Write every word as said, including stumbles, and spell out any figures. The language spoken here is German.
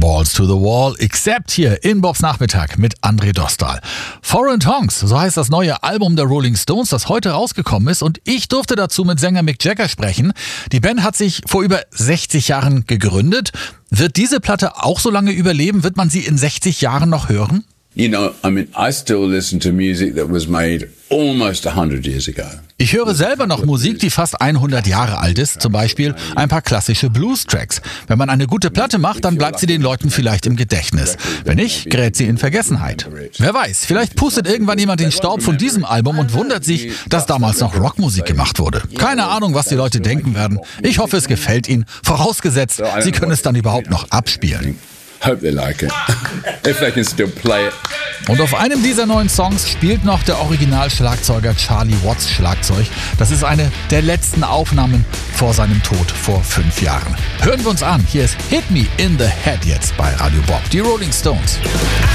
Balls to the Wall, except hier in Bobs Nachmittag mit André Dostal. Foreign Tongues, so heißt das neue Album der Rolling Stones, das heute rausgekommen ist, und ich durfte dazu mit Sänger Mick Jagger sprechen. Die Band hat sich vor über sechzig Jahren gegründet. Wird diese Platte auch so lange überleben? Wird man sie in sechzig Jahren noch hören? You know, I mean, I still listen to music that was made almost a hundred years ago. Ich höre selber noch Musik, die fast hundert Jahre alt ist, zum Beispiel ein paar klassische Blues-Tracks. Wenn man eine gute Platte macht, dann bleibt sie den Leuten vielleicht im Gedächtnis. Wenn nicht, gerät sie in Vergessenheit. Wer weiß, vielleicht pustet irgendwann jemand den Staub von diesem Album und wundert sich, dass damals noch Rockmusik gemacht wurde. Keine Ahnung, was die Leute denken werden. Ich hoffe, es gefällt ihnen, vorausgesetzt, sie können es dann überhaupt noch abspielen. Hope they like it. If they can still play it. Und auf einem dieser neuen Songs spielt noch der Originalschlagzeuger Charlie Watts Schlagzeug. Das ist eine der letzten Aufnahmen vor seinem Tod vor fünf Jahren. Hören wir uns an. Hier ist Hit Me in the Head jetzt bei Radio Bob. Die Rolling Stones.